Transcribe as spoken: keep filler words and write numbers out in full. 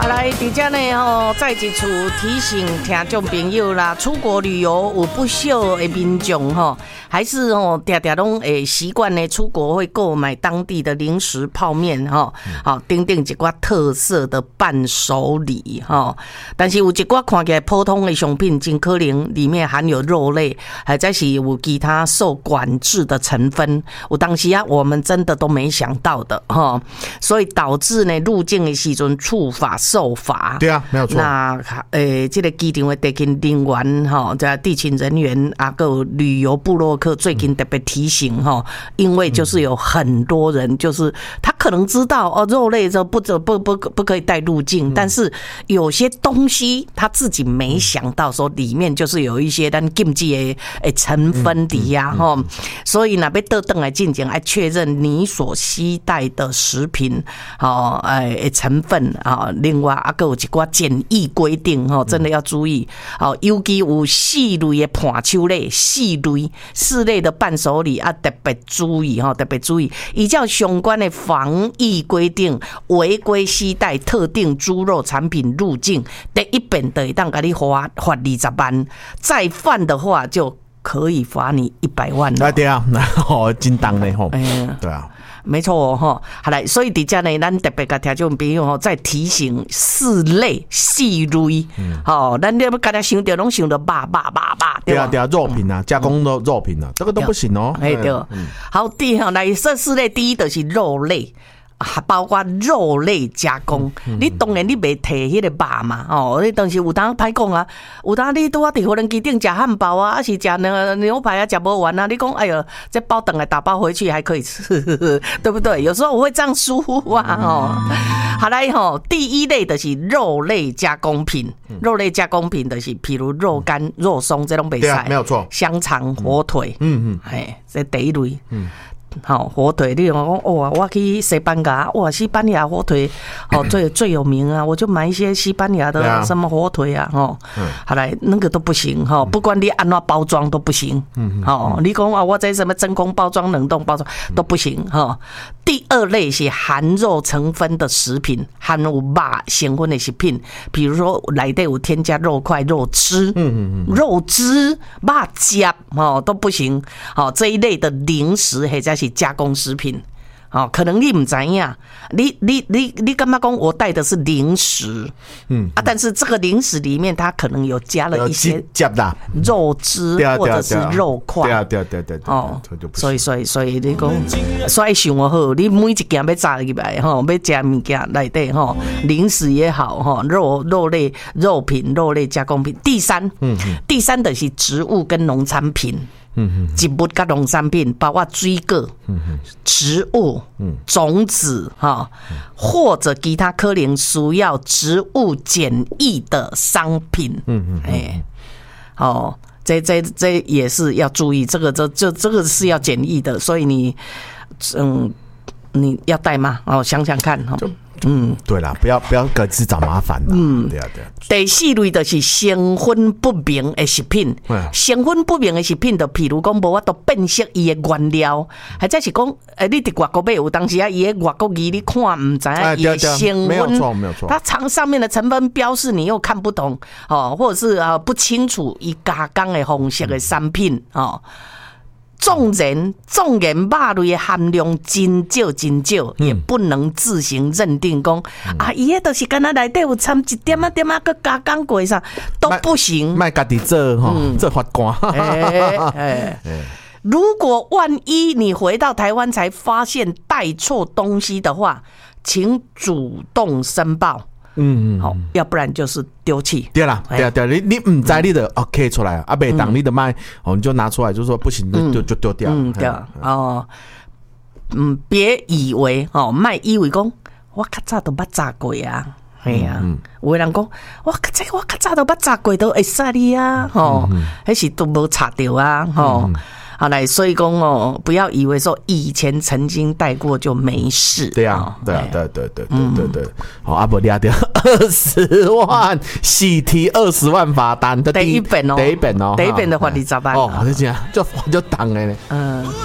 啊，来，伫遮呢吼，再一次提醒听众朋友啦，出国旅游有不少的民众吼，还是吼常常拢会习惯呢，出国会购买当地的零食、泡面吼，好，等等一寡特色的伴手礼吼。但是有一寡看起来普通的商品，真可能里面含有肉类，或者是有其他受管制的成分，有当时啊，我们真的都没想到的吼，所以导致呢入境的时阵触法受罚。 对啊，没有错。 那诶，这个机场的地勤人员哈，这地勤人员啊，还有旅游部落客最近特别提醒哈，因为就是有很多人就是他可能知道哦，肉类这不不不不可以带入境，但是有些东西他自己没想到说里面就是有一些咱禁忌的诶成分底呀哈，所以呢被倒转来进行来确认你所携带的食品哦诶成分啊，另外啊，还有一寡检疫规定吼，真的要注意哦。尤其有四类的伴手礼，四类四类的伴手礼啊，特别注意吼，特别注意。依照相关的防疫规定，违规携带特定猪肉产品入境，第一遍就会当给你罚罚二十万，再犯的话就可以罚你一百万。 啊，对啊，哦，真重呢吼，对啊。 没错哦，哈，好来，所以底下呢，咱特别甲听众朋友吼，再提醒四类细类，好、嗯，咱要刚才想到拢想到吧吧吧吧， 对啊对啊，肉品啊，加工的肉品啊，这个都不行哦。 哎对，嗯、好，第哈来这四类，第一就是肉类。包括肉类加工，嗯、你当然你袂摕迄个肉嘛，哦，你当时有当歹讲啊，有当你拄啊伫无人机顶食汉堡啊，还是食那牛排啊，食不完啊，你讲哎呦，这包等来打包回去还可以吃，对不对？有时候我会这样疏忽啊，哦，好来吼，第一类的是肉类加工品，肉类加工品的是，譬如肉干、肉松这种袂使， 没有错， 香肠、火腿，嗯嗯，哎，这第一类，嗯。好火腿，你讲哇，我去西班牙，哇，西班牙火腿哦最最有名啊，我就买一些西班牙的什么火腿啊，哦，好来那个都不行哈，不管你按怎包装都不行，嗯，哦，你讲啊，我在什么真空包装、冷冻包装都不行哈。第二类是含肉成分的食品，含有肉成分的食品，比如说内底有添加肉块、肉汁，嗯嗯嗯，肉汁、肉汁哦都不行，哦这一类的零食或者是加工食品，哦，可能你唔知影，你你你你干嘛讲我带的是零食，嗯啊，但是这个零食里面它可能有加了一些肉汁或者是肉块， 对啊对啊对对哦，所以所以所以你讲，所以想好，你每一件要炸起来吼，要加物件内底吼，零食也好吼，肉肉类肉品、肉类加工品。第三，嗯，第三的是植物跟农产品。嗯植物跟农产品，包括水果、植物、种子哈，或者其他可能需要植物检疫的商品。嗯嗯，哎，哦，这这这也是要注意，这个这这这个是要检疫的，所以你嗯你要带吗？哦，想想看哈。 嗯，对啦，不要不要给自己找麻烦啦。嗯，对啊对啊。 第四类就是成分不明的食品，成分不明的食品就譬如讲无法度辨识伊的原料，或者是讲，诶，你伫外国买有当时啊，伊的外国字你看唔知影伊的成分， 没有错没有错， 它常上面的成分标示你又看不懂哦，或者是啊不清楚伊加工的方式的产品哦。纵然纵然肉类的含量真少真少，也不能自行认定讲、嗯、啊，伊迄都是敢若内底有掺一点啊点啊，佮加工过啥都不行。 卖家己做吼，做法官。 哎哎，如果万一你回到台湾才发现带错东西的话，请主动申报。嗯，好，要不然就是丢弃。 对啦，对啊，对啊，你你唔知你的 OK 出来啊，袂当你的卖，哦，你就拿出来，就说不行，就就丢掉。 嗯，对哦，嗯，别以为哦，卖以为讲我较早都捌炸过啊，系啊，有的人讲我这我较早都捌炸过都会使你啊，吼，迄是都无查到啊，吼。好来，所以讲哦，不要以为说以前曾经带过就没事。 对啊，对啊，对对对对对对。好，阿伯抓到二十万，喜提二十万罚单的第一本哦， 第一本哦， 第一本的话你咋办？ 哦，我就这样，就就当的呢。嗯。